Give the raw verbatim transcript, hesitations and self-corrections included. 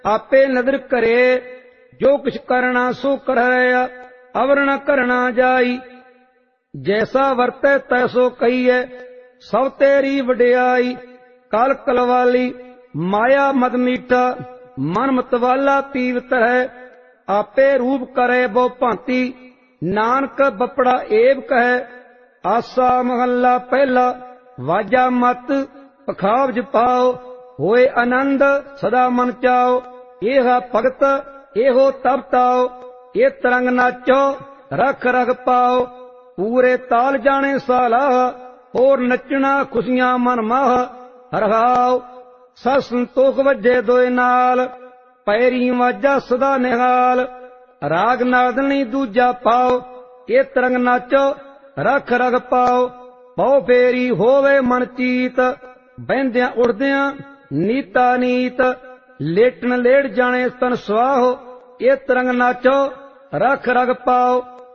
आपे नदर करे जो कुछ करना सो करया अवर न करना जाई। जैसा वरतै तैसो कहिए सब तेरी वडियाई। काल कलवाली माया मद मीठा मन मतवाला पीवत है। आपे रूप करे बो भांति नानक बपड़ा एव कहे। आसा महला पहला वाजा मत पखावज पाओ होए आनंद सदा मन चाओ। एहा भगत एहो तप ताओ ये तरंग नाचो रख रख पाओ। पूरे ताल जाने साला और नचना खुशियां मन माह हरहाओ। सत संतोख वजे दोए नाल पैरी वाजा सदा निहाल। राग नादनी दूजा पाओ ये तरंग नाचो रख रख पाओ। बहु फेरी होवे मन चीत बहंदियां उड़दियां नीता नीत। लेटन लेट जाने तन स्वाहो ये तरंग नाचो रख रख पाओ।